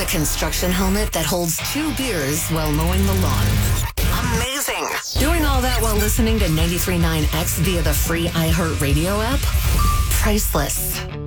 a construction helmet that holds 2 beers while mowing the lawn. Amazing. Doing all that while listening to 93.9 X via the free iHeartRadio app? Priceless.